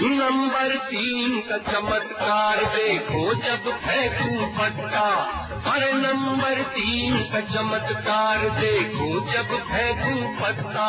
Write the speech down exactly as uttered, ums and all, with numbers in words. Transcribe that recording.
Number तीन का चमत्कार देखो जब फेंकूं पत्ता। अरे नंबर तीन का चमत्कार देखो जब फेंकूं पत्ता।